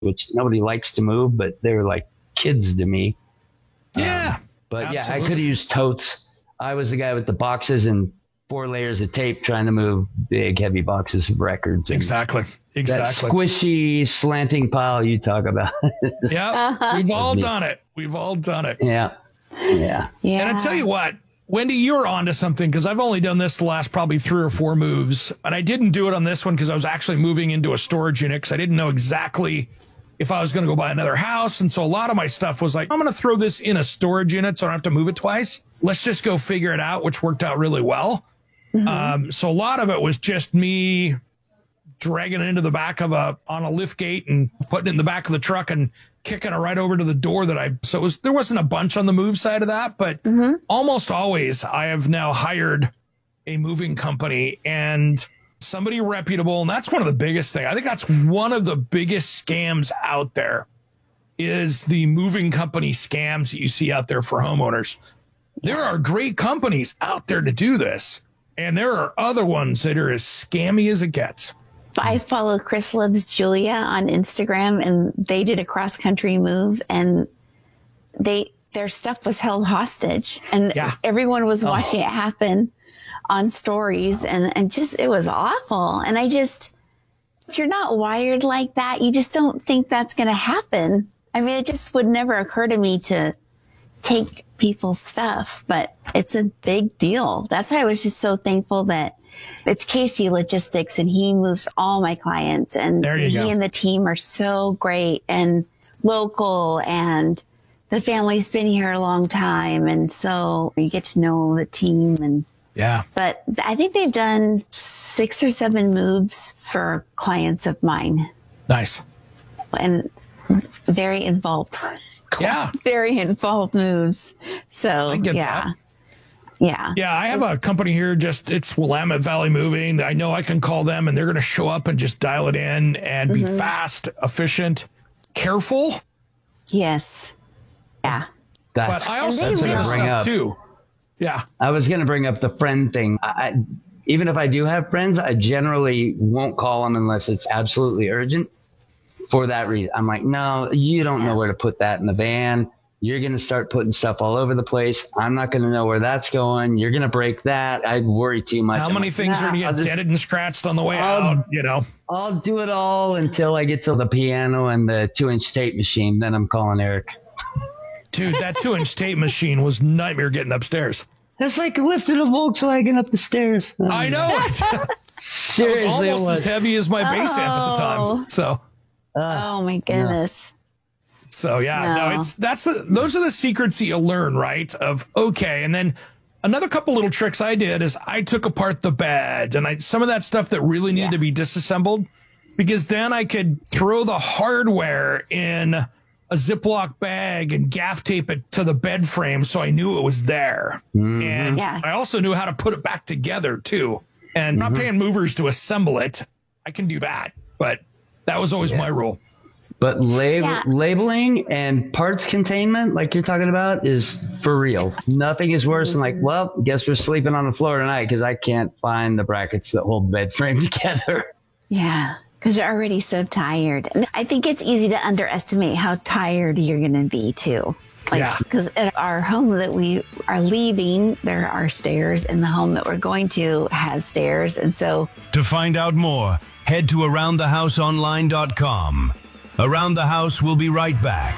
which nobody likes to move, but they're like kids to me. Yeah. But absolutely. yeah, I could have used totes. I was the guy with the boxes and 4 layers of tape trying to move big, heavy boxes of records. And Exactly. that squishy, slanting pile you talk about. Yeah. We've all done it. We've all done it. Yeah. Yeah. And I tell you what, Wendy, you're onto something, because I've only done this the last probably 3 or 4 moves. And I didn't do it on this one because I was actually moving into a storage unit, because I didn't know exactly if I was going to go buy another house. And so a lot of my stuff was like, I'm going to throw this in a storage unit so I don't have to move it twice. Let's just go figure it out, which worked out really well. So a lot of it was just me dragging it into the back of on a lift gate and putting it in the back of the truck and kicking it right over to the door there wasn't a bunch on the move side of that, but almost always I have now hired a moving company and somebody reputable. And that's one of the biggest things. I think that's one of the biggest scams out there is the moving company scams that you see out there for homeowners. There are great companies out there to do this, and there are other ones that are as scammy as it gets. I follow Chris Loves Julia on Instagram, and they did a cross country move, and their stuff was held hostage, and everyone was watching it happen on stories, and just, it was awful. And if you're not wired like that, you just don't think that's going to happen. I mean, it just would never occur to me to take people's stuff, but it's a big deal. That's why I was just so thankful that it's Casey Logistics, and he moves all my clients, and he and the team are so great and local, and the family's been here a long time. And so you get to know the team, and but I think they've done 6 or 7 moves for clients of mine. Nice. And very involved. Yeah. Very involved moves. So I get that. Yeah. Yeah, I have a company here, it's Willamette Valley Moving. I know I can call them and they're going to show up and just dial it in and be fast, efficient, careful. Yes. Yeah. But I also do this stuff too. Yeah. I was going to bring up the friend thing. Even if I do have friends, I generally won't call them unless it's absolutely urgent. For that reason, I'm like, no, you don't know where to put that in the van. You're going to start putting stuff all over the place. I'm not going to know where that's going. You're going to break that. I'd worry too much. How many things are going to get dented and scratched on the way out? I'll do it all until I get to the piano and the 2-inch tape machine. Then I'm calling Eric. Dude, that 2-inch tape machine was nightmare getting upstairs. That's like lifting a Volkswagen up the stairs. I know it. Seriously, it was almost as heavy as my bass amp at the time. So. Oh my goodness. So those are the secrets that you learn, right? And then another couple little tricks I did is I took apart the bed, and some of that stuff that really needed to be disassembled, because then I could throw the hardware in a Ziploc bag and gaff tape it to the bed frame, so I knew it was there. And I also knew how to put it back together too. And not paying movers to assemble it, I can do that, but that was always my rule. But labeling and parts containment, like you're talking about, is for real. Nothing is worse than like, well, guess we're sleeping on the floor tonight because I can't find the brackets that hold the bed frame together. Yeah, because you're already so tired. And I think it's easy to underestimate how tired you're going to be too. Because at our home that we are leaving, there are stairs, and the home that we're going to has stairs. And so to find out more, head to AroundTheHouseOnline.com. Around the House will be right back.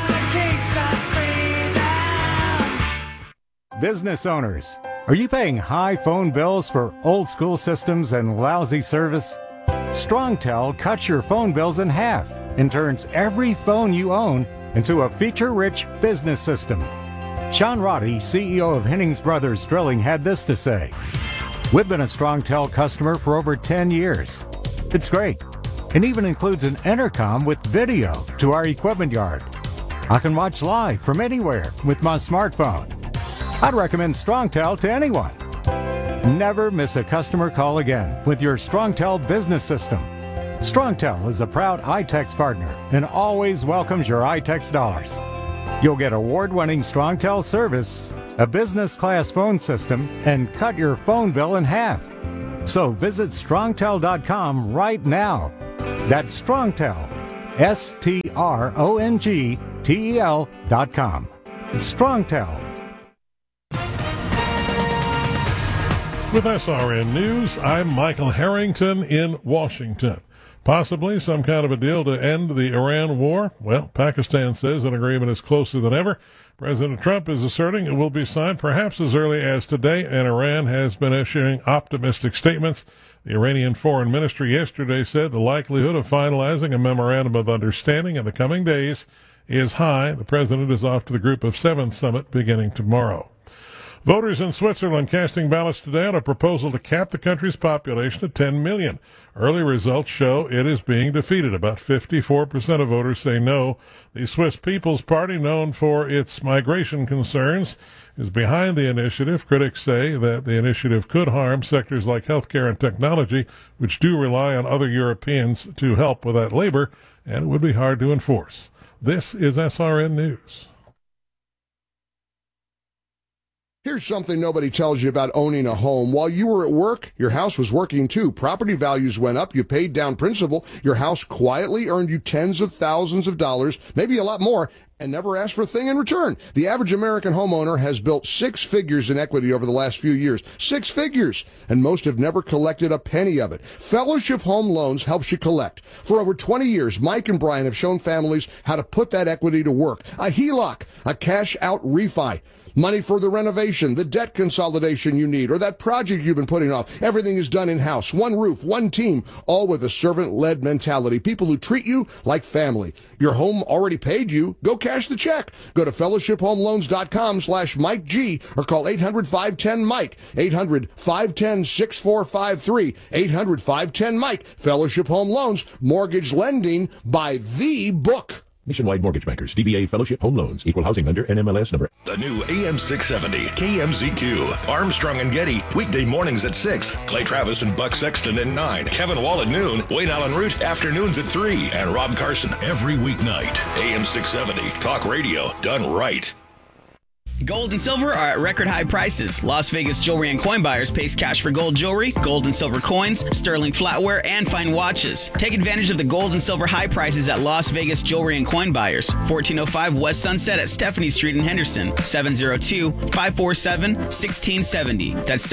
Business owners, are you paying high phone bills for old school systems and lousy service? StrongTel cuts your phone bills in half and turns every phone you own into a feature-rich business system. Sean Roddy, CEO of Hennings Brothers Drilling, had this to say: "We've been a StrongTel customer for over 10 years. It's great. It even includes an intercom with video to our equipment yard. I can watch live from anywhere with my smartphone. I'd recommend StrongTel to anyone. Never miss a customer call again with your StrongTel business system. StrongTel is a proud iTex partner and always welcomes your iTex dollars. You'll get award-winning StrongTel service, a business-class phone system, and cut your phone bill in half. So visit StrongTel.com right now. That's StrongTel, StrongTel.com. It's StrongTel. With SRN News, I'm Michael Harrington in Washington. Possibly some kind of a deal to end the Iran war? Well, Pakistan says an agreement is closer than ever. President Trump is asserting it will be signed perhaps as early as today, and Iran has been issuing optimistic statements. The Iranian Foreign Ministry yesterday said the likelihood of finalizing a memorandum of understanding in the coming days is high. The president is off to the Group of Seven summit beginning tomorrow. Voters in Switzerland casting ballots today on a proposal to cap the country's population at 10 million. Early results show it is being defeated. About 54% of voters say no. The Swiss People's Party, known for its migration concerns, is behind the initiative. Critics say that the initiative could harm sectors like healthcare and technology, which do rely on other Europeans to help with that labor, and it would be hard to enforce. This is SRN News. Here's something nobody tells you about owning a home. While you were at work, your house was working too. Property values went up. You paid down principal. Your house quietly earned you tens of thousands of dollars, maybe a lot more, and never asked for a thing in return. The average American homeowner has built 6 figures in equity over the last few years. 6 figures! And most have never collected a penny of it. Fellowship Home Loans helps you collect. For over 20 years, Mike and Brian have shown families how to put that equity to work. A HELOC, a cash-out refi. Money for the renovation, the debt consolidation you need, or that project you've been putting off. Everything is done in-house. One roof, one team, all with a servant-led mentality. People who treat you like family. Your home already paid you. Go cash the check. Go to fellowshiphomeloans.com/Mike G or call 800-510-MIKE. 800-510-6453. 800-510-MIKE. Fellowship Home Loans. Mortgage lending by the book. Nationwide Mortgage Bankers, DBA Fellowship Home Loans, Equal Housing Lender, NMLS number. The new AM 670 KMZQ. Armstrong and Getty, weekday mornings at 6. Clay Travis and Buck Sexton at 9. Kevin Wall at noon. Wayne Allen Root, afternoons at 3. And Rob Carson every weeknight. AM 670, talk radio done right. Gold and silver are at record high prices. Las Vegas Jewelry and Coin Buyers pays cash for gold jewelry, gold and silver coins, sterling flatware, and fine watches. Take advantage of the gold and silver high prices at Las Vegas Jewelry and Coin Buyers. 1405 West Sunset at Stephanie Street in Henderson. 702-547-1670. That's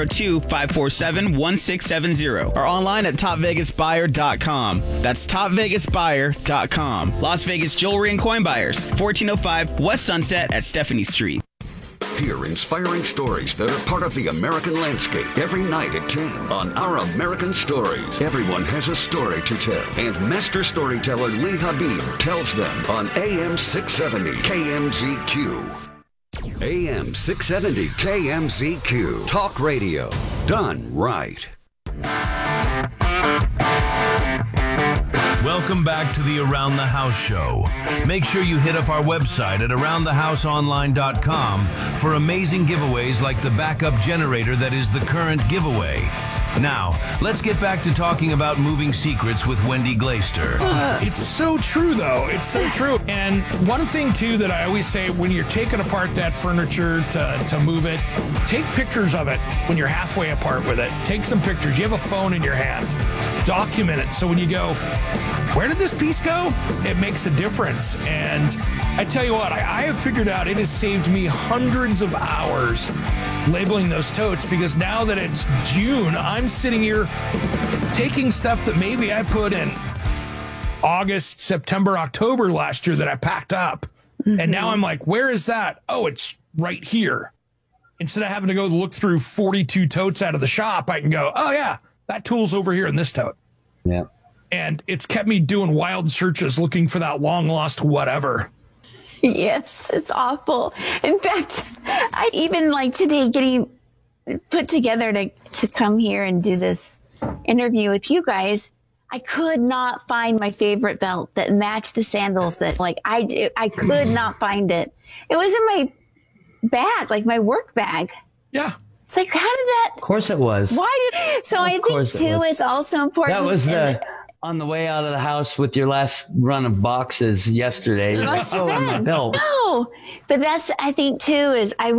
702-547-1670. Or online at topvegasbuyer.com. That's topvegasbuyer.com. Las Vegas Jewelry and Coin Buyers. 1405 West Sunset at Stephanie Street. Hear inspiring stories that are part of the American landscape every night at 10 on Our American Stories. Everyone has a story to tell, and master storyteller Lee Habib tells them on AM 670 KMZQ. AM 670 KMZQ. Talk radio done right. Welcome back to the Around the House show. Make sure you hit up our website at AroundTheHouseOnline.com for amazing giveaways like the backup generator that is the current giveaway. Now, let's get back to talking about moving secrets with Wendy Glaister. It's so true, though. It's so true. And one thing, too, that I always say when you're taking apart that furniture to move it, take pictures of it when you're halfway apart with it. Take some pictures. You have a phone in your hand. Document it. So when you go, where did this piece go? It makes a difference. And I tell you what, I have figured out it has saved me hundreds of hours labeling those totes, because now that it's June, I'm sitting here taking stuff that maybe I put in August, September, October last year that I packed up. Mm-hmm. And now I'm like, where is that? Oh, it's right here. Instead of having to go look through 42 totes out of the shop, I can go, oh yeah, that tool's over here in this tote. Yeah. And it's kept me doing wild searches looking for that long lost whatever. Yes, it's awful. In fact, I even like today getting put together to come here and do this interview with you guys. I could not find my favorite belt that matched the sandals that I could not find it. It was in my bag, like my work bag. Yeah. It's like, how did that? Of course it was. So I think too, it's also important. That was on the way out of the house with your last run of boxes yesterday. My belt. No, but I think too, is I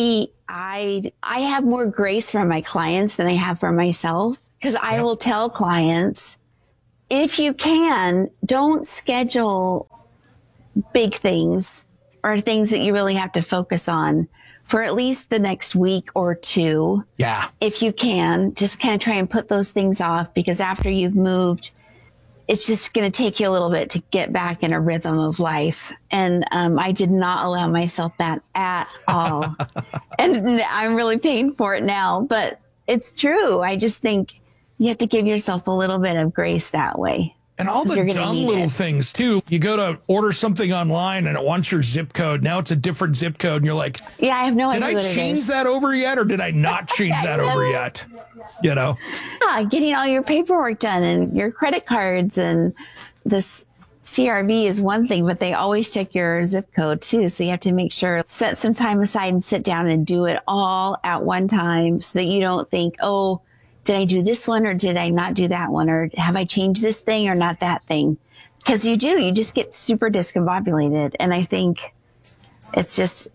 have more grace for my clients than I have for myself, because I will tell clients, if you can, don't schedule big things or things that you really have to focus on for at least the next week or two. Yeah. If you can, just kind of try and put those things off, because after you've moved, it's just going to take you a little bit to get back in a rhythm of life. And I did not allow myself that at all. And I'm really paying for it now, but it's true. I just think you have to give yourself a little bit of grace that way. And all the dumb little things, too. You go to order something online and it wants your zip code. Now it's a different zip code. And you're like, yeah, I have no idea what it is. Did I change that over yet? Or did I not change that over yet? You know? Yeah, getting all your paperwork done and your credit cards and this CRV is one thing, but they always check your zip code, too. So you have to make sure, set some time aside and sit down and do it all at one time so that you don't think, oh, did I do this one or did I not do that one? Or have I changed this thing or not that thing? Because you just get super discombobulated. And I think it's just,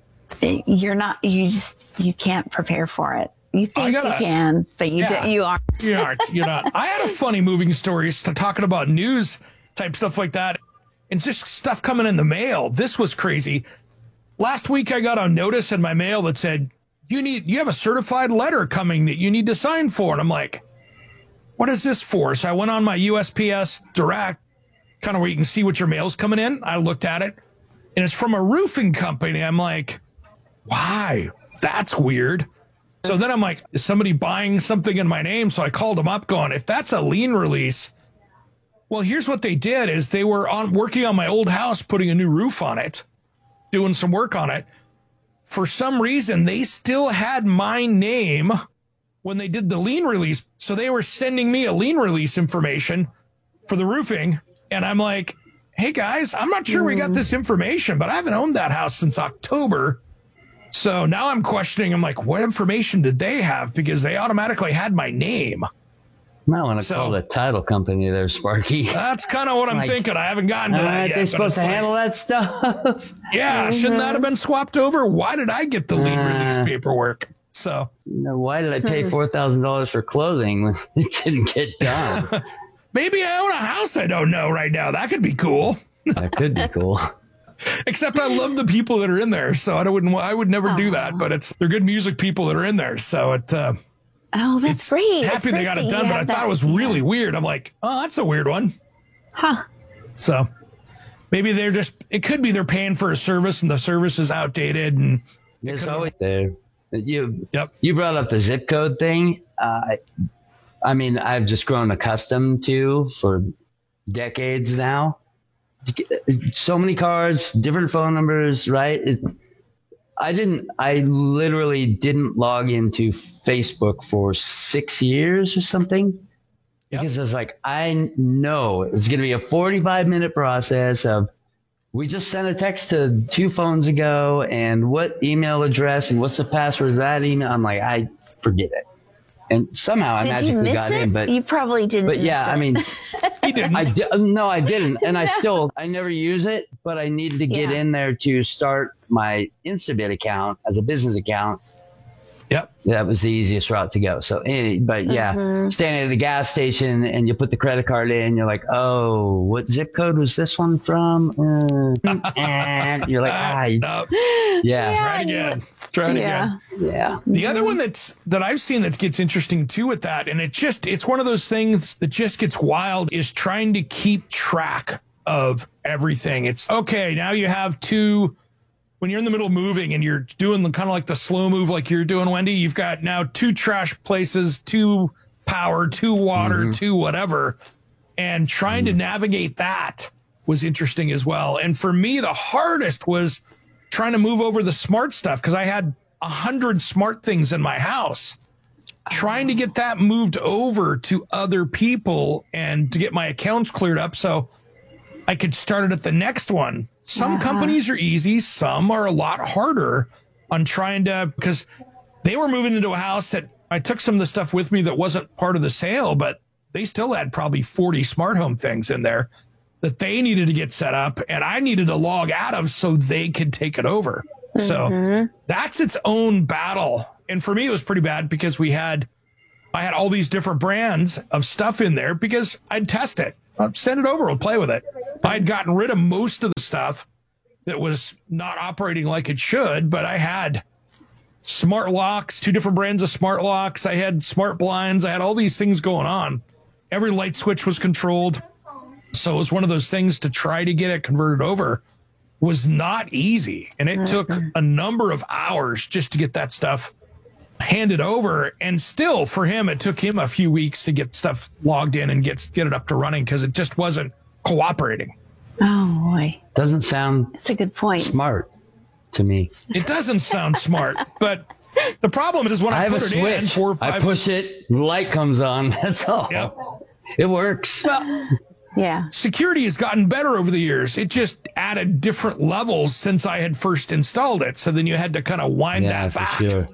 you can't prepare for it. You think you can, but you aren't. You aren't. You're not. I had a funny moving story talking about news type stuff like that. And just stuff coming in the mail. This was crazy. Last week I got a notice in my mail that said, you have a certified letter coming that you need to sign for. And I'm like, what is this for? So I went on my USPS Direct, kind of where you can see what your mail's coming in. I looked at it and it's from a roofing company. I'm like, why? That's weird. So then I'm like, is somebody buying something in my name? So I called them up going, if that's a lien release, well, here's what they did is they were working on my old house, putting a new roof on it, doing some work on it. For some reason, they still had my name when they did the lien release. So they were sending me a lien release information for the roofing. And I'm like, hey, guys, I'm not sure we got this information, but I haven't owned that house since October. So now I'm questioning. I'm like, what information did they have? Because they automatically had my name. I want to call the title company there, Sparky. That's kind of what I'm thinking. I haven't gotten to that yet. They're supposed to handle that stuff. Yeah, shouldn't that have been swapped over? Why did I get the lien release paperwork? So, why did I pay $4,000 for closing when it didn't get done? Maybe I own a house I don't know right now. That could be cool. That could be cool. Except I love the people that are in there, so I would never do that. But they're good music people that are in there, so it. Oh, that's great. Happy they got it done, but I thought it was really weird. I'm like, oh, that's a weird one. Huh. So maybe it could be they're paying for a service and the service is outdated. And it's always there. You brought up the zip code thing. I mean, I've just grown accustomed to for decades now. So many cards, different phone numbers, right? I literally didn't log into Facebook for 6 years or something because I was like, I know it's going to be a 45-minute process of we just sent a text to 2 phones ago and what email address and what's the password of that email. I'm like, I forget it. And somehow I magically got in, but you probably didn't. But yeah, I mean, he didn't. No, I didn't, and I never use it. But I needed to get in there to start my Instabit account as a business account. Yep, that was the easiest route to go. So, standing at the gas station and you put the credit card in, you're like, oh, what zip code was this one from? And you're like, no. Yeah. Try it again. Yeah. The other one that I've seen that gets interesting too with that, and it's one of those things that just gets wild, is trying to keep track of everything. It's okay. Now you have 2. When you're in the middle of moving and you're doing kind of like the slow move like you're doing, Wendy, you've got now 2 trash places, 2 power, 2 water, 2 whatever. And trying to navigate that was interesting as well. And for me, the hardest was trying to move over the smart stuff because I had 100 smart things in my house. Trying to get that moved over to other people and to get my accounts cleared up so I could start it at the next one. Some companies are easy. Some are a lot harder on trying to, because they were moving into a house that I took some of the stuff with me that wasn't part of the sale, but they still had probably 40 smart home things in there that they needed to get set up and I needed to log out of so they could take it over. So that's its own battle. And for me, it was pretty bad because I had all these different brands of stuff in there because I'd test it. send it over. We'll play with it. I'd gotten rid of most of the stuff that was not operating like it should, but I had smart locks, 2 different brands of smart locks. I had smart blinds. I had all these things going on. Every light switch was controlled. So it was one of those things to try to get it converted over was not easy. And it took a number of hours just to get that stuff handed over. And still for him, it took him a few weeks to get stuff logged in and get it up to running because it just wasn't cooperating. Oh boy. Doesn't sound That's a good point. smart to me. It doesn't sound smart, but the problem is when I have put a it switch. in 4 or 5. I push it, light comes on. That's all. Yep. It works. Well, Yeah. security has gotten better over the years. It just added different levels since I had first installed it. So then you had to kind of wind Yeah, that for back. sure.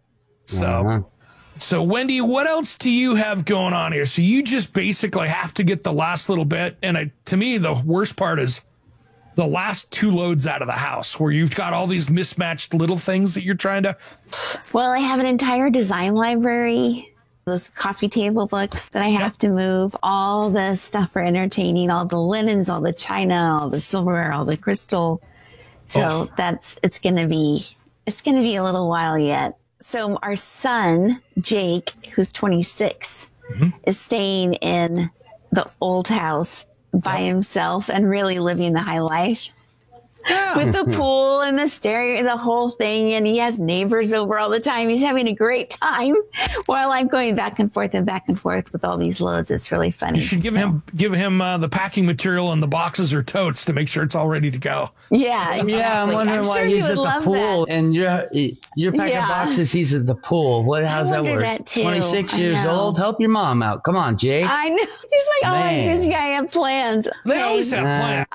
So Wendy, what else do you have going on here? So you just basically have to get the last little bit. And to me, the worst part is the last 2 loads out of the house where you've got all these mismatched little things that you're trying to. Well, I have an entire design library, those coffee table books that I have to move, all the stuff for entertaining, all the linens, all the china, all the silverware, all the crystal. So it's going to be a little while yet. So our son, Jake, who's 26, is staying in the old house by himself and really living the high life. With the pool and the stereo, the whole thing. And he has neighbors over all the time. He's having a great time while I'm going back and forth with all these loads. It's really funny. You should give him the packing material and the boxes or totes to make sure it's all ready to go. Yeah, exactly. Yeah, I'm wondering why he's at the pool and you're packing boxes. He's at the pool. How's that work? That too. 26 years old. Help your mom out. Come on, Jake. I know. He's like, Man. this guy have plans. They always have plans.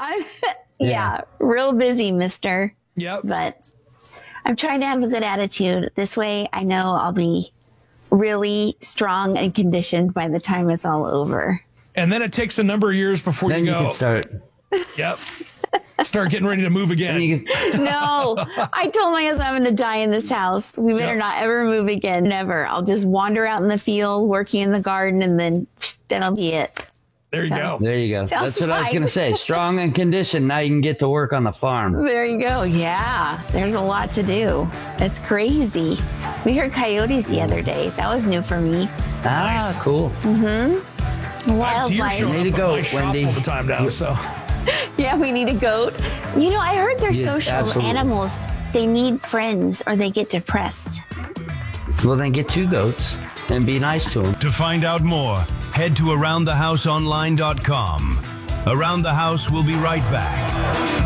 Yeah, real busy, mister. Yep. But I'm trying to have a good attitude. This way I know I'll be really strong and conditioned by the time it's all over. And then it takes a number of years before Then you you go. can start. Yep. Start getting ready to move again. No, I told my husband I'm going to die in this house. We better not ever move again. Never. I'll just wander out in the field, working in the garden, and then that'll be it. There you go. There you go. Sounds That's what I was fine. going to say. Strong and conditioned. Now you can get to work on the farm. There you go. Yeah, there's a lot to do. It's crazy. We heard coyotes the other day. That was new for me. Ah, cool. Mm-hmm. I have deer Wildlife. showing Need up a at my goat, shop Wendy. all the time now. So Yeah, we need a goat. You know, I heard they're Yeah, social absolutely. animals. They need friends or they get depressed. Well, then get 2 goats and be nice to them. To find out more, head to AroundTheHouseOnline.com. Around the House will be right back.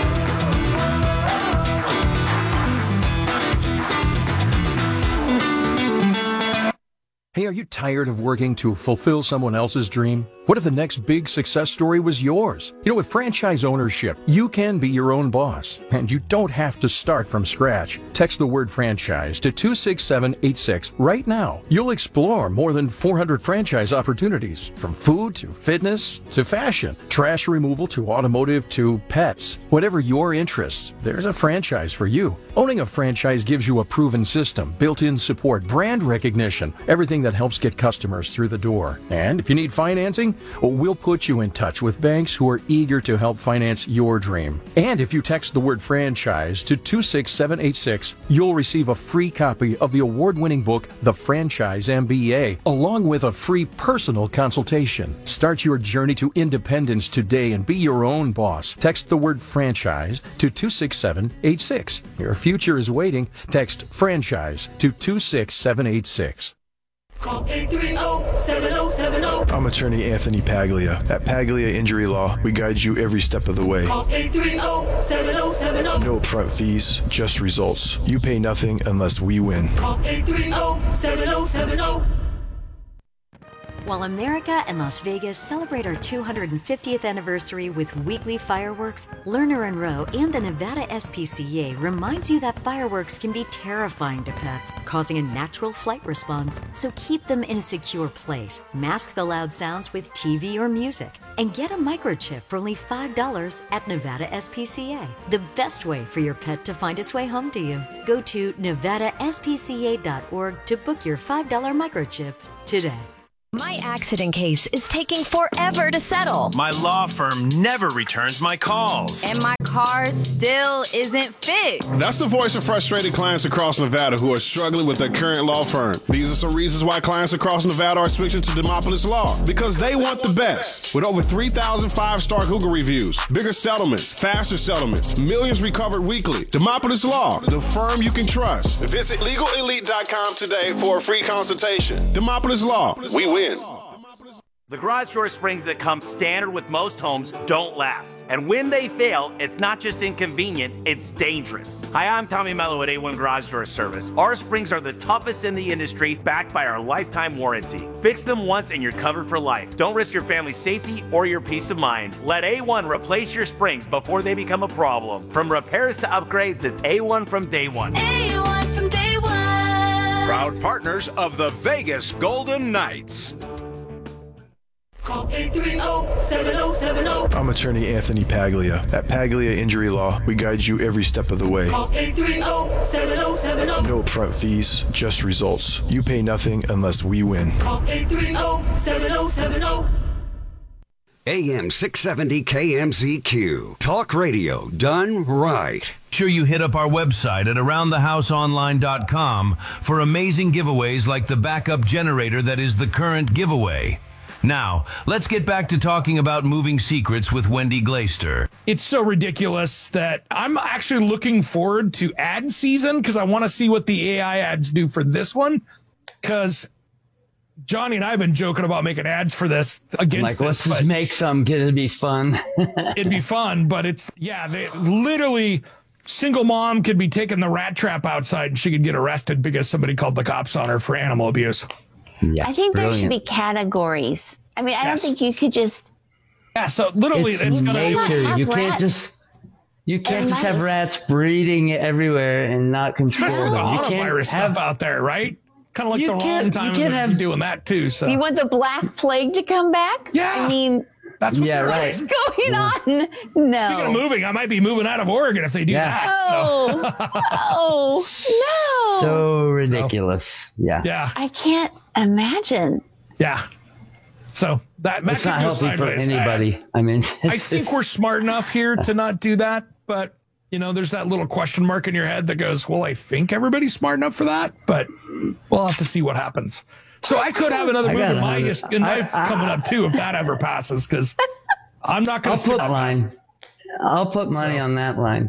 Hey, are you tired of working to fulfill someone else's dream? What if the next big success story was yours? You know, with franchise ownership, you can be your own boss, and you don't have to start from scratch. Text the word franchise to 26786 right now. You'll explore more than 400 franchise opportunities, from food to fitness to fashion, trash removal to automotive to pets. Whatever your interests, there's a franchise for you. Owning a franchise gives you a proven system, built-in support, brand recognition, everything that helps get customers through the door. And if you need financing, we'll put you in touch with banks who are eager to help finance your dream. And if you text the word franchise to 26786, you'll receive a free copy of the award-winning book, The Franchise MBA, along with a free personal consultation. Start your journey to independence today and be your own boss. Text the word franchise to 26786. Your future is waiting. Text franchise to 26786. Call 830-7070. I'm attorney Anthony Paglia. At Paglia Injury Law, we guide you every step of the way. Call 830-7070. No upfront fees, just results. You pay nothing unless we win. Call 830-7070. While America and Las Vegas celebrate our 250th anniversary with weekly fireworks, Lerner & Rowe and the Nevada SPCA reminds you that fireworks can be terrifying to pets, causing a natural flight response. So keep them in a secure place, mask the loud sounds with TV or music, and get a microchip for only $5 at Nevada SPCA. The best way for your pet to find its way home to you. Go to nevadaspca.org to book your $5 microchip today. My accident case is taking forever to settle. My law firm never returns my calls. And my car still isn't fixed. That's the voice of frustrated clients across Nevada who are struggling with their current law firm. These are some reasons why clients across Nevada are switching to Demopolis Law. Because they want the best. With over 3,000 5-star Google reviews, bigger settlements, faster settlements, millions recovered weekly. Demopolis Law, the firm you can trust. Visit LegalElite.com today for a free consultation. Demopolis Law, we win. The garage door springs that come standard with most homes don't last. And when they fail, it's not just inconvenient, it's dangerous. Hi, I'm Tommy Mello at A1 Garage Door Service. Our springs are the toughest in the industry, backed by our lifetime warranty. Fix them once and you're covered for life. Don't risk your family's safety or your peace of mind. Let A1 replace your springs before they become a problem. From repairs to upgrades, it's A1 from day one. A1 from day one. Proud partners of the Vegas Golden Knights. Call 830-7070. I'm attorney Anthony Paglia. At Paglia Injury Law, we guide you every step of the way. Call 830-7070. No upfront fees, just results. You pay nothing unless we win. Call 830-7070. AM 670 KMZQ. Talk radio done right. Sure you hit up our website at AroundTheHouseOnline.com for amazing giveaways like the backup generator that is the current giveaway. Now, let's get back to talking about moving secrets with Wendy Glaister. It's so ridiculous that I'm actually looking forward to ad season because I want to see what the AI ads do for this one. Because Johnny and I have been joking about making ads for this against let's just make some, it'd be fun. It'd be fun, but it's, they literally, single mom could be taking the rat trap outside and she could get arrested because somebody called the cops on her for animal abuse. Yeah, I think there should be categories. I mean, I don't think you could just. Yeah, so literally, it's gonna. Nature. You can't just have rats breeding everywhere and not control them. There's coronavirus stuff out there, right? Kind of like the wrong time to be doing that too. So you want the Black Plague to come back? Yeah, I mean. That's what what's going on. No. Speaking of moving, I might be moving out of Oregon if they do that. Oh, no. So ridiculous. Yeah. I can't imagine. Yeah. So that it's could not go healthy sideways. for anybody. I mean, I think we're smart enough here to not do that, but there's that little question mark in your head that goes, well, I think everybody's smart enough for that, but we'll have to see what happens. So I could have another move in my coming up too if that ever passes, because I'm not going to put line. I'll put money on that line.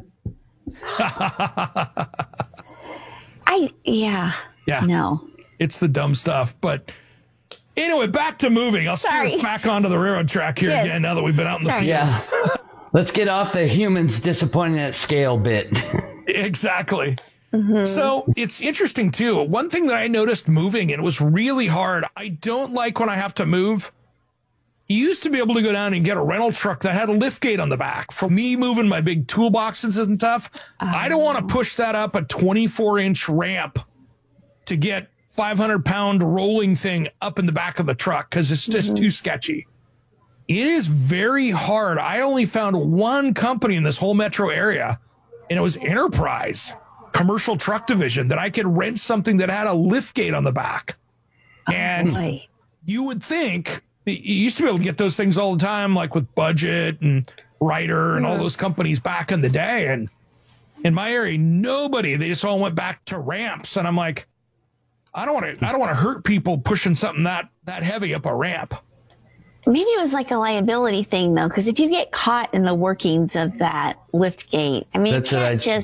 No, it's the dumb stuff. But anyway, back to moving. I'll steer us back onto the railroad track here again now that we've been out in the field. Yeah. Let's get off the humans disappointing at scale bit. Exactly. Mm-hmm. So it's interesting, too. One thing that I noticed moving, and it was really hard. I don't like when I have to move. You used to be able to go down and get a rental truck that had a lift gate on the back. For me moving my big toolboxes and stuff, I don't want to push that up a 24-inch ramp to get 500-pound rolling thing up in the back of the truck because it's just too sketchy. It is very hard. I only found one company in this whole metro area, and it was Enterprise Commercial Truck Division, that I could rent something that had a lift gate on the back. And you would think you used to be able to get those things all the time, like with Budget and Ryder and all those companies back in the day. And in my area, they just all went back to ramps. And I'm like, I don't want to hurt people pushing something that heavy up a ramp. Maybe it was like a liability thing, though, because if you get caught in the workings of that lift gate, I mean, that's what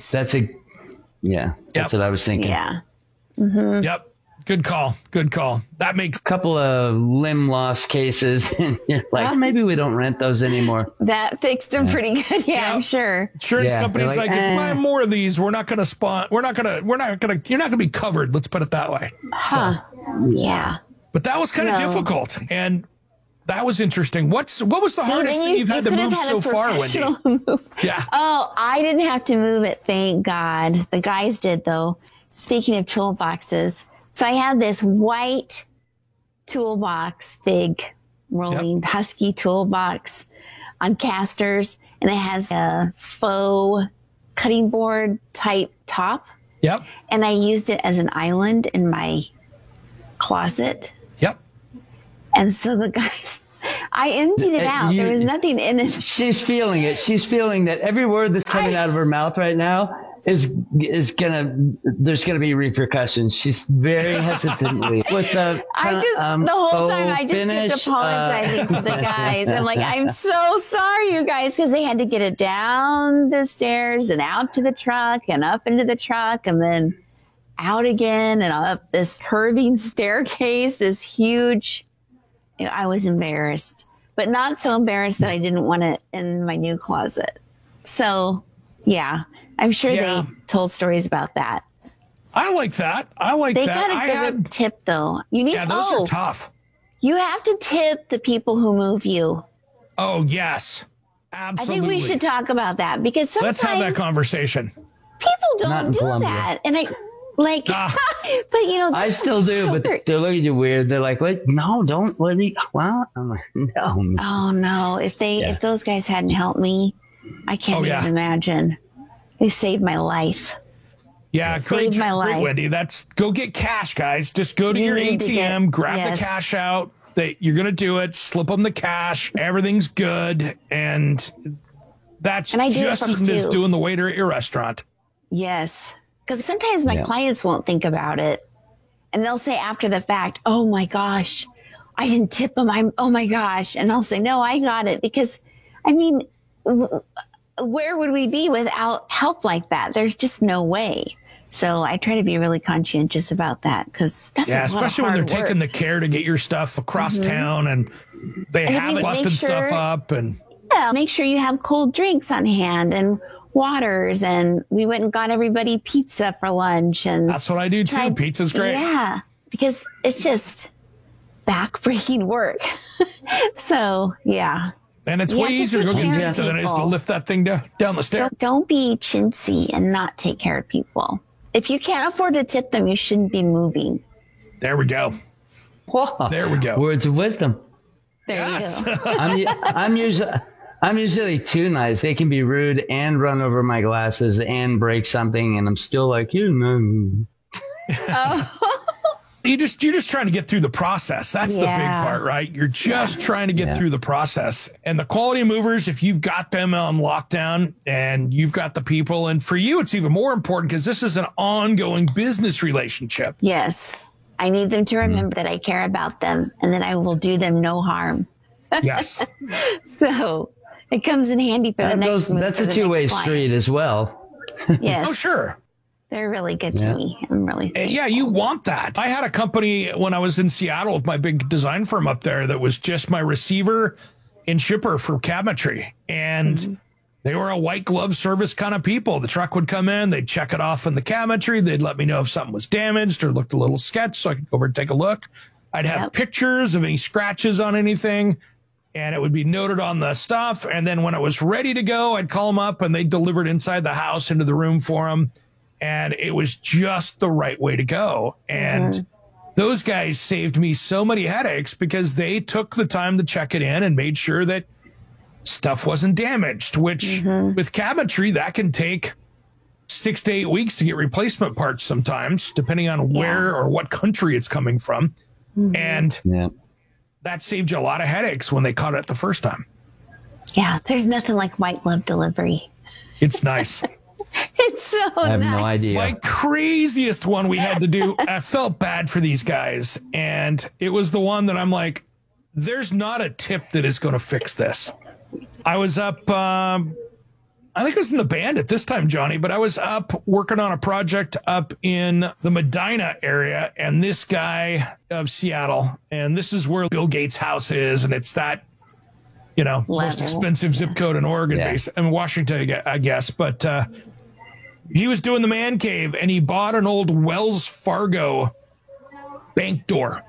I was thinking. Yeah. Mm-hmm. Yep. Good call. That makes a couple of limb loss cases, and you're like, maybe we don't rent those anymore. That fixed them pretty good. Yeah, I'm sure. Insurance companies like, if we buy more of these, you're not going to be covered. Let's put it that way. Huh. So, yeah. But that was kind of difficult, and that was interesting. What was the hardest thing you've had to move so far, Wendy? Yeah. Oh, I didn't have to move it, thank God. The guys did, though. Speaking of toolboxes, so I had this white toolbox, big rolling Husky toolbox on casters, and it has a faux cutting board type top. Yep. And I used it as an island in my closet. Yep. And so the guys, I emptied it out. There was nothing in it. She's feeling it. She's feeling that every word that's coming out of her mouth right now there's gonna be repercussions. She's very hesitantly with the the whole time I just kept apologizing to the guys. I'm like, I'm so sorry, you guys, because they had to get it down the stairs and out to the truck and up into the truck and then out again and up this curving staircase, this huge. I was embarrassed, but not so embarrassed that I didn't want it in my new closet. So, yeah, I'm sure they told stories about that. I like that. They got a good tip, though. Those are tough. You have to tip the people who move you. Oh, yes. Absolutely. I think we should talk about that because sometimes... Let's have that conversation. People don't do that. And but I still do, but they're looking at you weird. They're like, "What? No, don't. What? Well, I'm like, no. Oh no! If those guys hadn't helped me, I can't even imagine. They saved my life. Yeah, great, Wendy. Go get cash, guys. Just go to your ATM, grab the cash out. You're gonna do it. Slip them the cash. Everything's good, and that's just as good as doing the waiter at your restaurant. Yes. Because sometimes my clients won't think about it. And they'll say after the fact, oh my gosh, I didn't tip them. Oh my gosh. And I'll say, no, I got it. Because, I mean, where would we be without help like that? There's just no way. So I try to be really conscientious about that because that's a lot especially of when hard they're taking the care to get your stuff across town and they haven't busted stuff up. And make sure you have cold drinks on hand and waters, and we went and got everybody pizza for lunch, and that's what I do too. Pizza's great. Yeah, because it's just back-breaking work. So yeah, and it's way easier to go get pizza than it is to lift that thing down the stairs. Don't be chintzy and not take care of people. If you can't afford to tip them, you shouldn't be moving. There we go. Whoa. There we go. Words of wisdom. There you go. I'm usually too nice. They can be rude and run over my glasses and break something, and I'm still like, you know. You're just trying to get through the process. That's the big part, right? You're just trying to get through the process. And the quality movers, if you've got them on lockdown and you've got the people, and for you, it's even more important because this is an ongoing business relationship. Yes. I need them to remember that I care about them and that I will do them no harm. Yes. So it comes in handy for the next move. That's a two-way street as well. Yes. Oh, sure. They're really good to me. I'm really thankful. Yeah, you want that. I had a company when I was in Seattle with my big design firm up there that was just my receiver and shipper for cabinetry. And they were a white glove service kind of people. The truck would come in, they'd check it off in the cabinetry. They'd let me know if something was damaged or looked a little sketch so I could go over and take a look. I'd have pictures of any scratches on anything. And it would be noted on the stuff. And then when it was ready to go, I'd call them up and they'd deliver it inside the house into the room for them. And it was just the right way to go. And those guys saved me so many headaches because they took the time to check it in and made sure that stuff wasn't damaged, which with cabinetry, that can take 6 to 8 weeks to get replacement parts sometimes, depending on where or what country it's coming from. And that saved you a lot of headaches when they caught it the first time. Yeah, there's nothing like white glove delivery. It's nice. It's so nice. I have no idea. My craziest one we had to do, I felt bad for these guys. And it was the one that I'm like, there's not a tip that is going to fix this. I was up, I think I was in the band at this time, Johnny, but I was up working on a project up in the Medina area. And this guy of Seattle, and this is where Bill Gates' house is. And it's that, most expensive zip code in Oregon, in Washington, I guess. But he was doing the man cave and he bought an old Wells Fargo bank door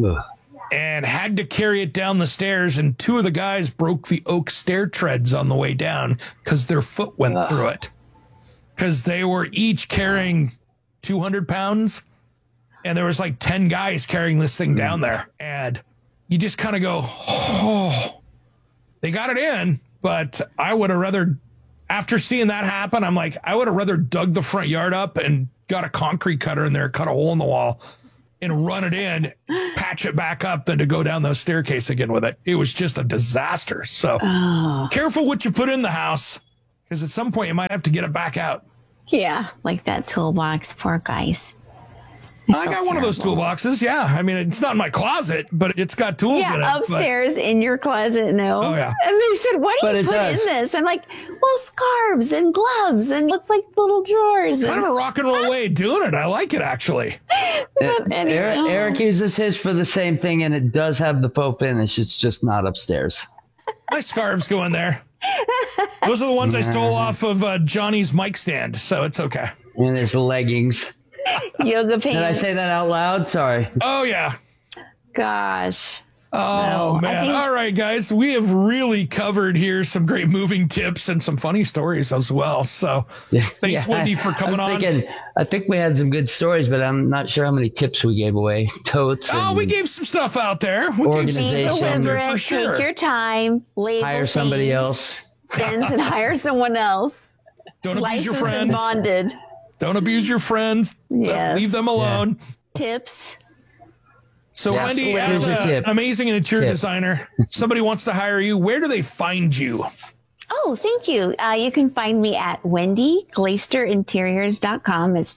and had to carry it down the stairs. And two of the guys broke the oak stair treads on the way down because their foot went through it. Because they were each carrying 200 pounds. And there was like 10 guys carrying this thing down there. And you just kind of go, oh. They got it in, but I would have rather, after seeing that happen, I'm like, I would have rather dug the front yard up and got a concrete cutter in there, cut a hole in the wall, and run it in, patch it back up than to go down the staircase again with it. It was just a disaster. So careful what you put in the house, because at some point you might have to get it back out. Yeah, like that toolbox. Poor guys. I got one of those toolboxes. Yeah. I mean, it's not in my closet, but it's got tools in it. Upstairs in your closet. No. Oh, yeah. And they said, what do you put in this? I'm like, well, scarves and gloves and looks like little drawers. Kind of a rock and roll way of doing it. I like it, actually. Eric uses his for the same thing, and it does have the faux finish. It's just not upstairs. My scarves go in there. Those are the ones I stole off of Johnny's mic stand, so it's okay. And his leggings. Yoga pants. Did I say that out loud? Sorry. Oh, yeah. Gosh. Oh, no, man. All right, guys. We have really covered here some great moving tips and some funny stories as well. So thanks, Wendy, for coming on. I think we had some good stories, but I'm not sure how many tips we gave away. Totes. We gave some stuff out there. Organization. For sure. Take your time. Hire somebody else. Then hire someone else. Don't abuse your Licensed friends. and bonded. Don't abuse your friends. Yes. Leave them alone. Tips. So, Wendy, as an amazing interior designer, somebody wants to hire you. Where do they find you? Oh, thank you. You can find me at WendyGlaisterInteriors.com. It's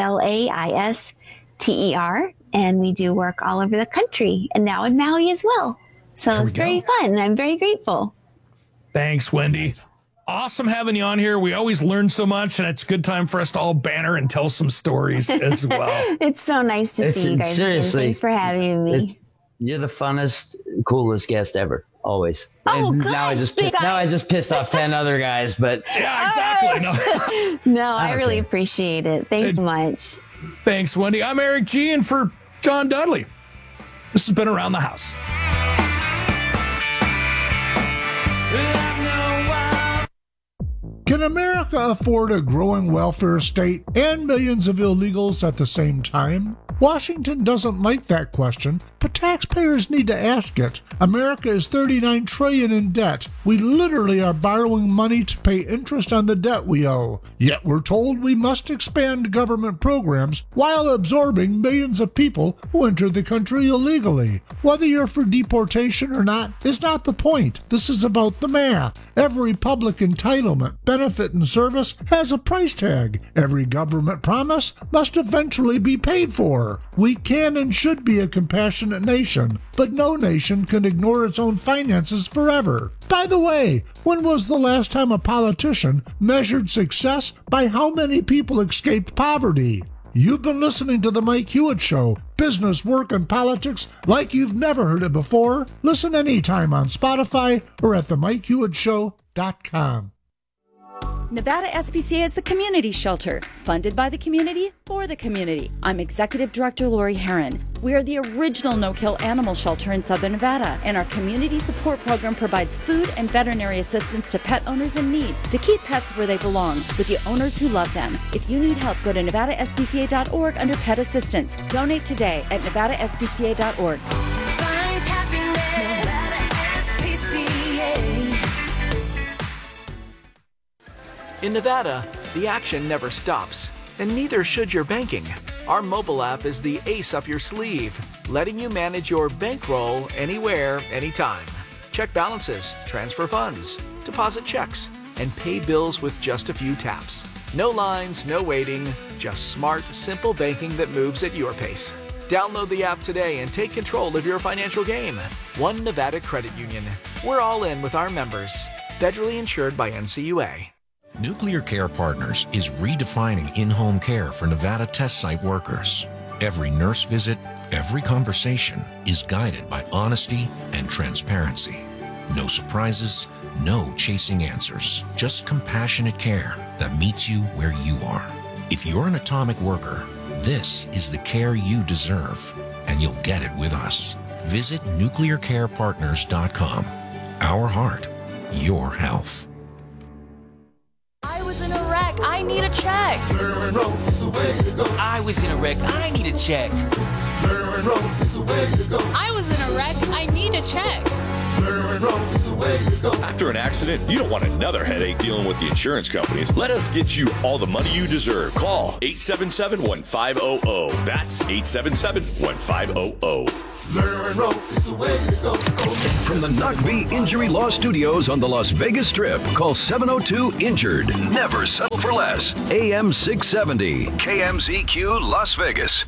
GLAISTER. And we do work all over the country and now in Maui as well. So it's very fun. I'm very grateful. Thanks, Wendy. Awesome having you on here. We always learn so much, and it's a good time for us to all banter and tell some stories as well. It's so nice to see you guys. Seriously. Thanks for having me. You're the funnest, coolest guest ever. Always. Oh, and gosh, now I just pissed off 10 other guys, but yeah, exactly. No, I really appreciate it. Thank you much. Thanks, Wendy. I'm Eric G, and for John Dudley, this has been Around the House. Can America afford a growing welfare state and millions of illegals at the same time? Washington doesn't like that question, but taxpayers need to ask it. America is $39 trillion in debt. We literally are borrowing money to pay interest on the debt we owe. Yet we're told we must expand government programs while absorbing millions of people who enter the country illegally. Whether you're for deportation or not is not the point. This is about the math. Every public entitlement, benefit, and service has a price tag. Every government promise must eventually be paid for. We can and should be a compassionate nation, but no nation can ignore its own finances forever. By the way, when was the last time a politician measured success by how many people escaped poverty? You've been listening to The Mike Hewitt Show, business, work, and politics like you've never heard it before. Listen anytime on Spotify or at themikehewittshow.com. Nevada SPCA is the community shelter, funded by the community for the community. I'm Executive Director Lori Herron. We are the original no-kill animal shelter in Southern Nevada, and our community support program provides food and veterinary assistance to pet owners in need to keep pets where they belong, with the owners who love them. If you need help, go to nevadaspca.org under Pet Assistance. Donate today at nevadaspca.org. Find happiness, Nevada SPCA. In Nevada, the action never stops, and neither should your banking. Our mobile app is the ace up your sleeve, letting you manage your bankroll anywhere, anytime. Check balances, transfer funds, deposit checks, and pay bills with just a few taps. No lines, no waiting, just smart, simple banking that moves at your pace. Download the app today and take control of your financial game. One Nevada Credit Union. We're all in with our members. Federally insured by NCUA. Nuclear Care Partners is redefining in-home care for Nevada test site workers. Every nurse visit, every conversation is guided by honesty and transparency. No surprises, no chasing answers, just compassionate care that meets you where you are. If you're an atomic worker, this is the care you deserve, and you'll get it with us. Visit nuclearcarepartners.com. Our heart, your health. I was in a wreck. I need a check. I was in a wreck. I need a check. I was in a wreck. I need a check. After an accident, you don't want another headache dealing with the insurance companies. Let us get you all the money you deserve. Call 877-1500. That's 877-1500. Learn rope is the way to go. From the Knockbee Injury Law Studios on the Las Vegas Strip, call 702-INJURED. Never settle for less. AM 670, KMZQ Las Vegas.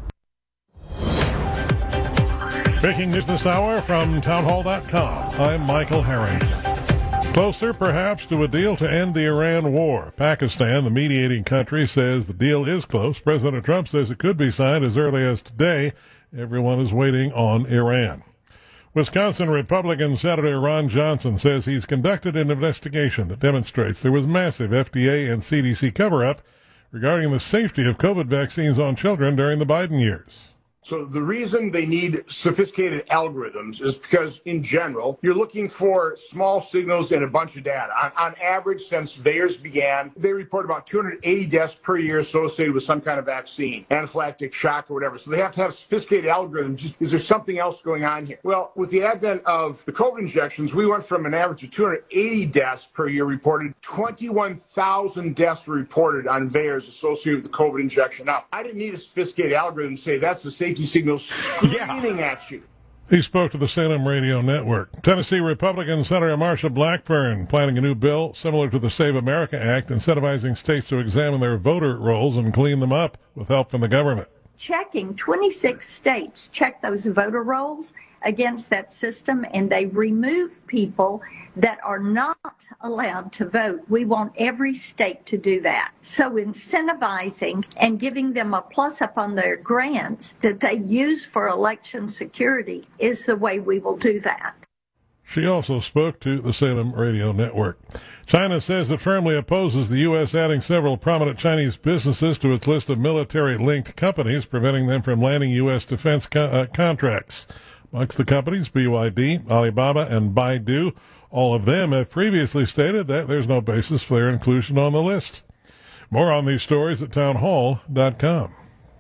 Breaking news this hour from townhall.com. I'm Michael Harrington. Closer, perhaps, to a deal to end the Iran war. Pakistan, the mediating country, says the deal is close. President Trump says it could be signed as early as today. Everyone is waiting on Iran. Wisconsin Republican Senator Ron Johnson says he's conducted an investigation that demonstrates there was massive FDA and CDC cover-up regarding the safety of COVID vaccines on children during the Biden years. So the reason they need sophisticated algorithms is because, in general, you're looking for small signals and a bunch of data. On average, since VAERS began, they report about 280 deaths per year associated with some kind of vaccine, anaphylactic shock or whatever. So they have to have sophisticated algorithms. Just, is there something else going on here? Well, with the advent of the COVID injections, we went from an average of 280 deaths per year reported. 21,000 deaths were reported on VAERS associated with the COVID injection. Now, I didn't need a sophisticated algorithm to say that's the safety signals screaming at you. He spoke to the Salem Radio Network. Tennessee Republican Senator Marsha Blackburn planning a new bill similar to the Save America Act, incentivizing states to examine their voter rolls and clean them up with help from the government. Checking 26 states check those voter rolls against that system, and they remove people that are not allowed to vote. We want every state to do that. So incentivizing and giving them a plus up on their grants that they use for election security is the way we will do that. She also spoke to the Salem Radio Network. China says it firmly opposes the U.S. adding several prominent Chinese businesses to its list of military-linked companies, preventing them from landing U.S. defense contracts. Amongst the companies, BYD, Alibaba, and Baidu. All of them have previously stated that there's no basis for their inclusion on the list. More on these stories at townhall.com.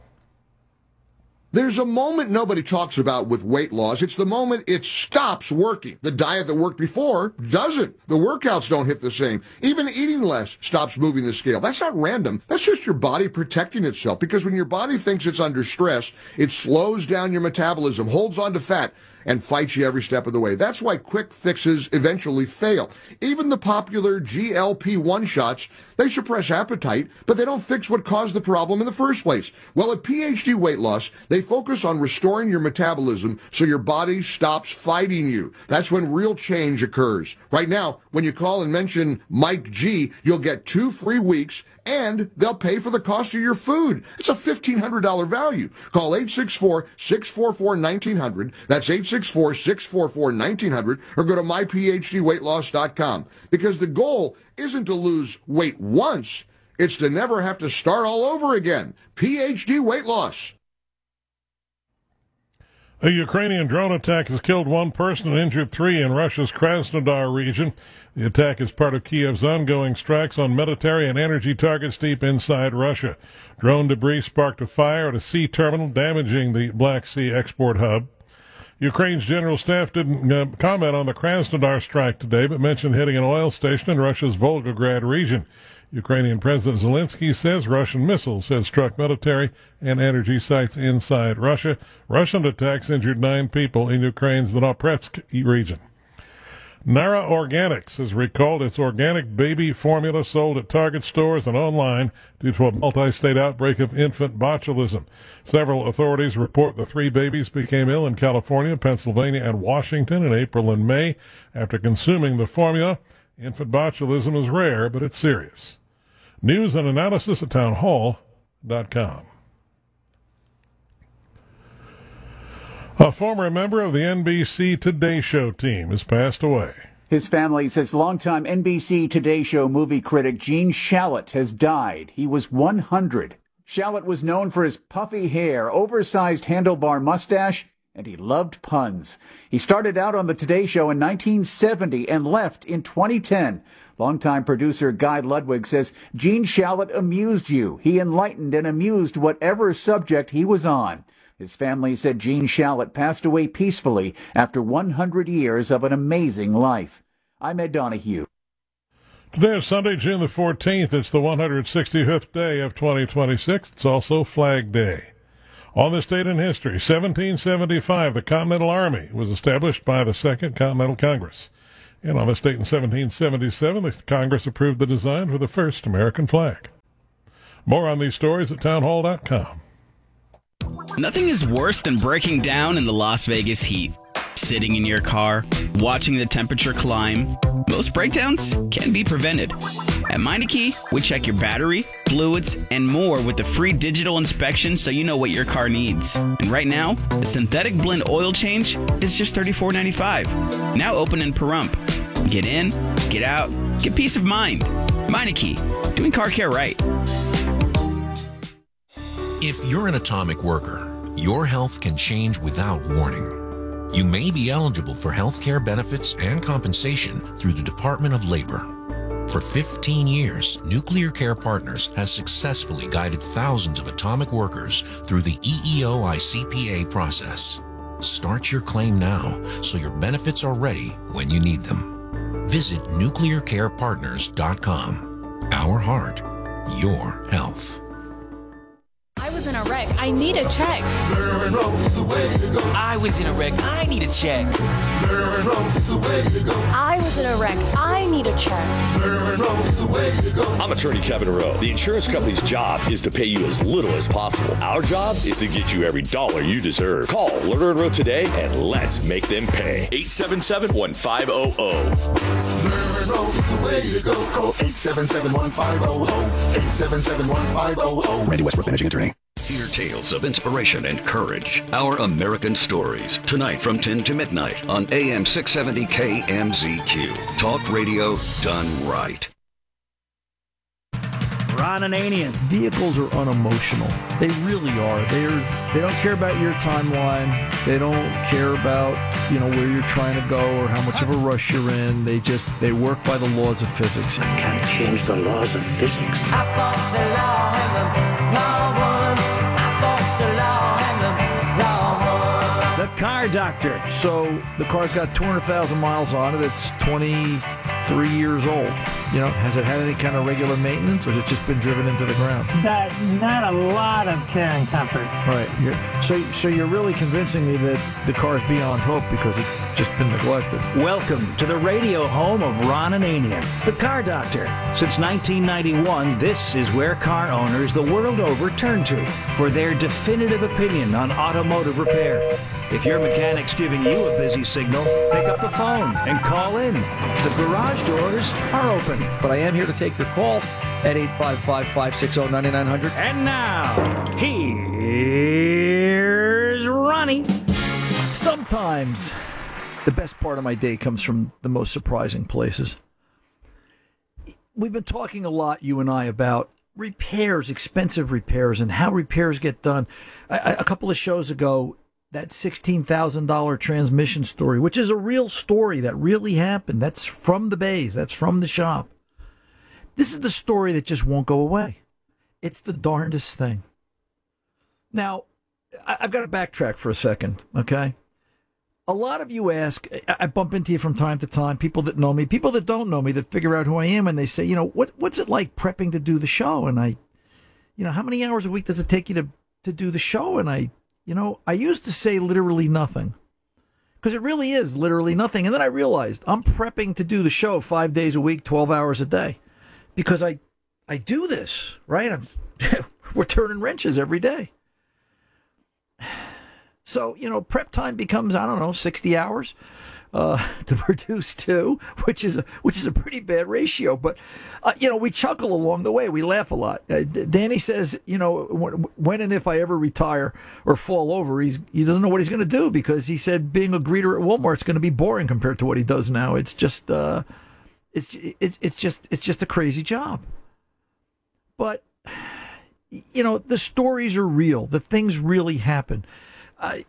There's a moment nobody talks about with weight loss. It's the moment it stops working. The diet that worked before doesn't. The workouts don't hit the same. Even eating less stops moving the scale. That's not random. That's just your body protecting itself, because when your body thinks it's under stress, it slows down your metabolism, holds on to fat, and fights you every step of the way. That's why quick fixes eventually fail. Even the popular GLP-1 shots, they suppress appetite, but they don't fix what caused the problem in the first place. Well, at PhD Weight Loss, they focus on restoring your metabolism so your body stops fighting you. That's when real change occurs. Right now, when you call and mention Mike G, you'll get 2 free weeks, and they'll pay for the cost of your food. It's a $1,500 value. Call 864-644-1900. That's 864-644-1900, or go to myphdweightloss.com. Because the goal isn't to lose weight once, it's to never have to start all over again. PhD Weight Loss. A Ukrainian drone attack has killed 1 person and injured 3 in Russia's Krasnodar region. The attack is part of Kiev's ongoing strikes on military and energy targets deep inside Russia. Drone debris sparked a fire at a sea terminal, damaging the Black Sea export hub. Ukraine's general staff didn't comment on the Krasnodar strike today, but mentioned hitting an oil station in Russia's Volgograd region. Ukrainian President Zelensky says Russian missiles had struck military and energy sites inside Russia. Russian attacks injured 9 people in Ukraine's Dnipropetrovsk region. Nara Organics has recalled its organic baby formula sold at Target stores and online due to a multi-state outbreak of infant botulism. Several authorities report the 3 babies became ill in California, Pennsylvania, and Washington in April and May after consuming the formula. Infant botulism is rare, but it's serious. News and analysis at townhall.com. A former member of the NBC Today Show team has passed away. His family says longtime NBC Today Show movie critic Gene Shalit has died. He was 100. Shalit was known for his puffy hair, oversized handlebar mustache, and he loved puns. He started out on the Today Show in 1970 and left in 2010. Longtime producer Guy Ludwig says Gene Shalit amused you. He enlightened and amused whatever subject he was on. His family said Gene Shalit passed away peacefully after 100 years of an amazing life. I'm Ed Donahue. Today is Sunday, June the 14th. It's the 165th day of 2026. It's also Flag Day. On this date in history, 1775, the Continental Army was established by the Second Continental Congress. And on this date in 1777, the Congress approved the design for the first American flag. More on these stories at townhall.com. Nothing is worse than breaking down in the Las Vegas heat. Sitting in your car, watching the temperature climb. Most breakdowns can be prevented. At Meineke, we check your battery, fluids, and more with the free digital inspection so you know what your car needs. And right now, the synthetic blend oil change is just $34.95. Now open in Pahrump. Get in, get out, get peace of mind. Meineke, doing car care right. If you're an atomic worker, your health can change without warning. You may be eligible for health care benefits and compensation through the Department of Labor. For 15 years, Nuclear Care Partners has successfully guided thousands of atomic workers through the EEO-ICPA process. Start your claim now so your benefits are ready when you need them. Visit nuclearcarepartners.com. Our heart, your health. I was in a wreck. I need a check. I was in a wreck. I need a check. I was in a wreck. I need a check. I'm attorney Kevin Rowe. The insurance company's job is to pay you as little as possible. Our job is to get you every dollar you deserve. Call Lerner & Rowe today and let's make them pay. 877-1500. Call 877-1500. 877-1500. Randy Westbrook, managing attorney. Hear tales of inspiration and courage. Our American Stories. Tonight from 10 to midnight on AM 670 KMZQ. Talk radio done right. Ron Ananian. Vehicles are unemotional. They really are. They don't care about your timeline. They don't care about, where you're trying to go or how much of a rush you're in. They work by the laws of physics. I can't change the laws of physics. I fought the law and the law won. I fought the law and the law won. The Car Doctor. So the car's got 200,000 miles on it. It's 23 years old. Has it had any kind of regular maintenance, or has it just been driven into the ground? Not a lot of care and comfort. Right. So you're really convincing me that the car's beyond hope because it's just been neglected. Welcome to the radio home of Ron Ananian, the Car Doctor. Since 1991, this is where car owners the world over turn to for their definitive opinion on automotive repair. If your mechanic's giving you a busy signal, pick up the phone and call in. The garage doors are open. But I am here to take your calls at 855-560-9900. And now, here's Ronnie. Sometimes the best part of my day comes from the most surprising places. We've been talking a lot, you and I, about repairs, expensive repairs, and how repairs get done. A couple of shows ago, that $16,000 transmission story, which is a real story that really happened. That's from the bays. That's from the shop. This is the story that just won't go away. It's the darndest thing. Now, I've got to backtrack for a second, okay? A lot of you ask, I bump into you from time to time, people that know me, people that don't know me, that figure out who I am, and they say, what's it like prepping to do the show? And I, how many hours a week does it take you to do the show? And I used to say literally nothing, because it really is literally nothing. And then I realized I'm prepping to do the show 5 days a week, 12 hours a day, because I do this, right? We're turning wrenches every day. So, prep time becomes, 60 hours to produce two, which is a pretty bad ratio. But, we chuckle along the way. We laugh a lot. Danny says, when and if I ever retire or fall over, he doesn't know what he's going to do, because he said being a greeter at Walmart is going to be boring compared to what he does now. It's just, it's just a crazy job. But, the stories are real. The things really happen. I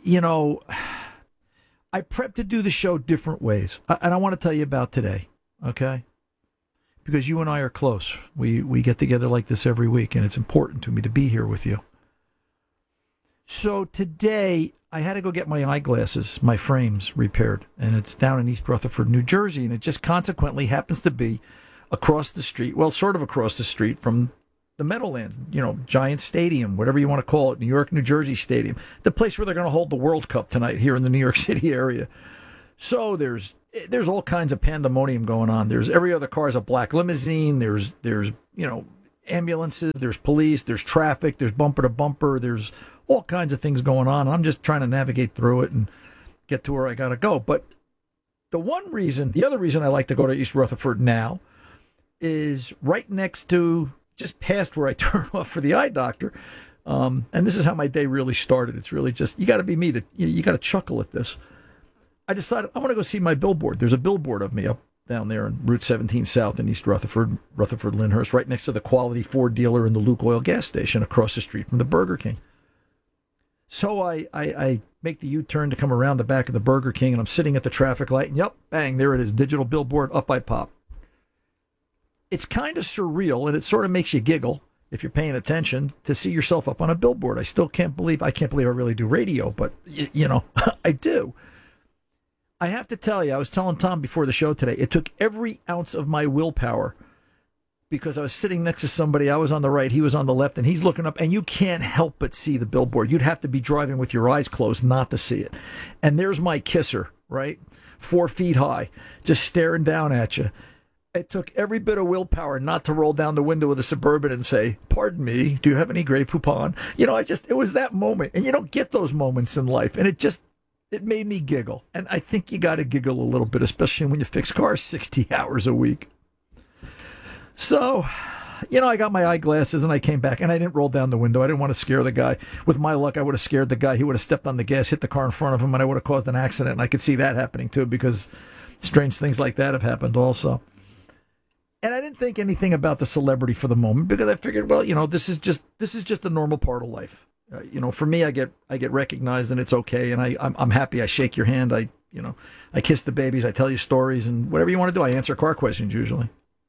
prep to do the show different ways, and I want to tell you about today, okay? Because you and I are close. We get together like this every week, and it's important to me to be here with you. So today I had to go get my eyeglasses, my frames repaired, and it's down in East Rutherford, New Jersey, and it just consequently happens to be across the street, well, sort of across the street from the Meadowlands, Giant Stadium, whatever you want to call it, New York, New Jersey Stadium, the place where they're going to hold the World Cup tonight here in the New York City area. So there's all kinds of pandemonium going on. There's every other car is a black limousine. There's ambulances, there's police, there's traffic, there's bumper to bumper, there's all kinds of things going on. I'm just trying to navigate through it and get to where I got to go. But the other reason I like to go to East Rutherford now is right next to, just past where I turn off for the eye doctor. And this is how my day really started. It's really just, you got to be me you got to chuckle at this. I decided I'm going to go see my billboard. There's a billboard of me up down there on Route 17 South in East Rutherford, Lyndhurst, right next to the Quality Ford dealer and the Luke Oil gas station across the street from the Burger King. So I make the U-turn to come around the back of the Burger King, and I'm sitting at the traffic light, and yep, bang, there it is, digital billboard, up I pop. It's kind of surreal, and it sort of makes you giggle if you're paying attention to see yourself up on a billboard. I can't believe I really do radio, but, I do. I have to tell you, I was telling Tom before the show today, it took every ounce of my willpower because I was sitting next to somebody. I was on the right, he was on the left, and he's looking up, and you can't help but see the billboard. You'd have to be driving with your eyes closed not to see it. And there's my kisser, right? 4 feet high, just staring down at you. It took every bit of willpower not to roll down the window of the Suburban and say, "Pardon me, do you have any Grey Poupon?" It was that moment. And you don't get those moments in life. And it made me giggle. And I think you got to giggle a little bit, especially when you fix cars 60 hours a week. So, I got my eyeglasses and I came back and I didn't roll down the window. I didn't want to scare the guy. With my luck, I would have scared the guy. He would have stepped on the gas, hit the car in front of him, and I would have caused an accident. And I could see that happening too, because strange things like that have happened also. And I didn't think anything about the celebrity for the moment because I figured, well, this is just a normal part of life. For me, I get recognized and it's okay, and I'm happy. I shake your hand. I kiss the babies. I tell you stories and whatever you want to do. I answer car questions usually.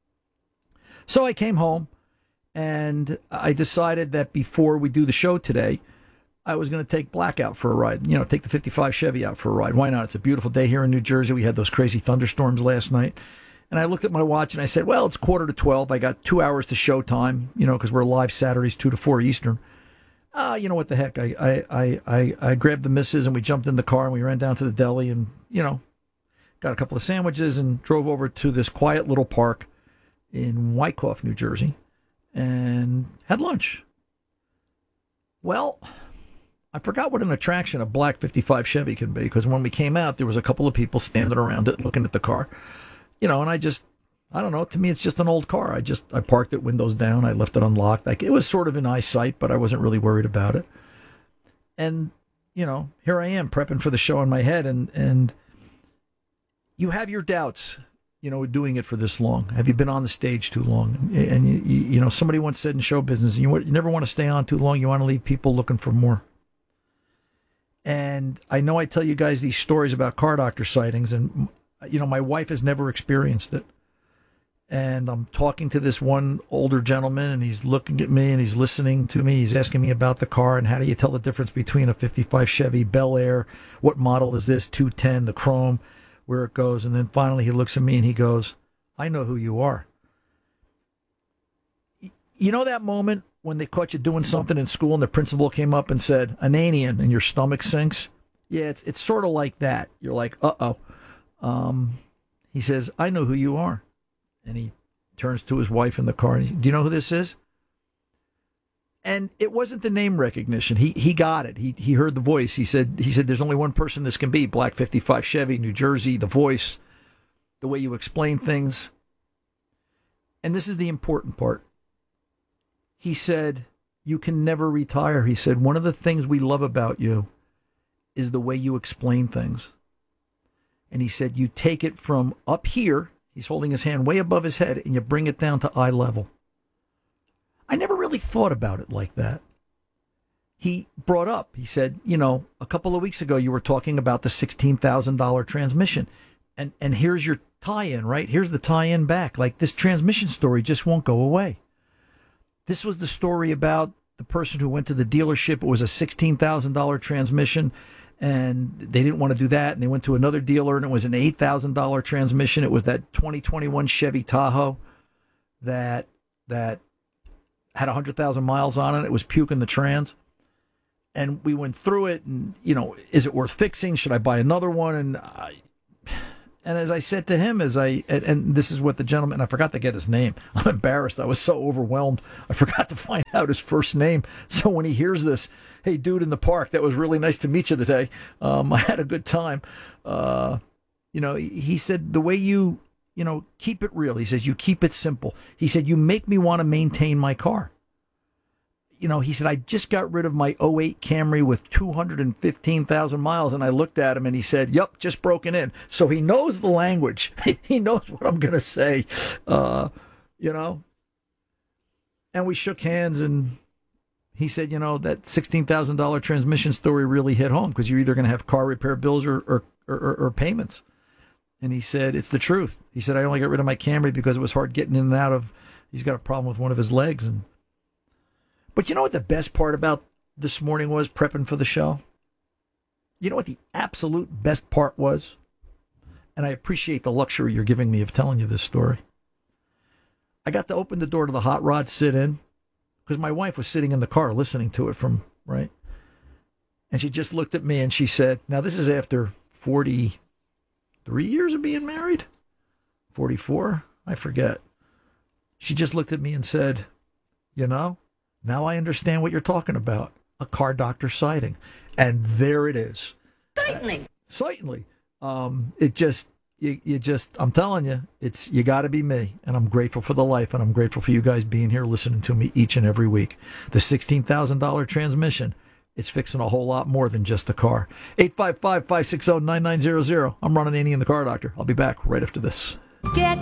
So I came home and I decided that before we do the show today, I was going to take Black out for a ride. Take the 55 Chevy out for a ride. Why not? It's a beautiful day here in New Jersey. We had those crazy thunderstorms last night. And I looked at my watch and I said, well, it's 11:45. I got 2 hours to show time, because we're live Saturdays, 2 to 4 Eastern. You know what the heck? I grabbed the missus and we jumped in the car and we ran down to the deli and, got a couple of sandwiches and drove over to this quiet little park in Wyckoff, New Jersey, and had lunch. Well, I forgot what an attraction a black 55 Chevy can be, because when we came out, there was a couple of people standing around it looking at the car. And I don't know, to me, it's just an old car. I parked it, windows down. I left it unlocked. It was sort of in eyesight, but I wasn't really worried about it. And, here I am prepping for the show in my head. And you have your doubts, doing it for this long. Have you been on the stage too long? And, somebody once said in show business, you never want to stay on too long. You want to leave people looking for more. And I know I tell you guys these stories about car doctor sightings, and my wife has never experienced it. And I'm talking to this one older gentleman, and he's looking at me and he's listening to me. He's asking me about the car and how do you tell the difference between a 55 Chevy Bel Air, what model is this, 210, the chrome, where it goes. And then finally he looks at me and he goes, "I know who you are." That moment when they caught you doing something in school and the principal came up and said, "Ananian," and your stomach sinks? Yeah, it's sort of like that. You're like, uh-oh. He says, "I know who you are." And he turns to his wife in the car and "Do you know who this is?" And it wasn't the name recognition. He got it. He heard the voice. He said, "There's only one person this can be. Black 55 Chevy, New Jersey, the voice, the way you explain things." And this is the important part. He said, "You can never retire." He said, "One of the things we love about you is the way you explain things." And he said, "You take it from up here," he's holding his hand way above his head, "and you bring it down to eye level." I never really thought about it like that. He brought up, he said, a couple of weeks ago, you were talking about the $16,000 transmission. And here's your tie-in, right? Here's the tie-in back. Like, this transmission story just won't go away. This was the story about the person who went to the dealership, it was a $16,000 transmission, and they didn't want to do that, and they went to another dealer, and it was an $8,000 transmission. It was that 2021 Chevy Tahoe that had 100,000 miles on it. It was puking the trans. And we went through it, and, is it worth fixing? Should I buy another one? And as I said to him, and this is what the gentleman, I forgot to get his name. I'm embarrassed. I was so overwhelmed. I forgot to find out his first name. So when he hears this, hey, dude in the park, that was really nice to meet you today. I had a good time. He said, the way you keep it real. He says, you keep it simple. He said, you make me want to maintain my car. He said, I just got rid of my 08 Camry with 215,000 miles. And I looked at him and he said, yep, just broken in. So he knows the language. He knows what I'm going to say, And we shook hands, and he said, that $16,000 transmission story really hit home, because you're either going to have car repair bills or payments. And he said, it's the truth. He said, I only got rid of my Camry because it was hard getting in and out of, he's got a problem with one of his legs. But you know what the best part about this morning was, prepping for the show? You know what the absolute best part was? And I appreciate the luxury you're giving me of telling you this story. I got to open the door to the hot rod, sit in, because my wife was sitting in the car listening to it right? And she just looked at me and she said, now this is after 43 years of being married? 44? I forget. She just looked at me and said, now I understand what you're talking about. A car doctor sighting. And there it is. Certainly. It just, I'm telling you, you got to be me. And I'm grateful for the life. And I'm grateful for you guys being here listening to me each and every week. The $16,000 transmission, it's fixing a whole lot more than just a car. 855-560-9900. I'm Ron Ananian, the Car Doctor. I'll be back right after this. Get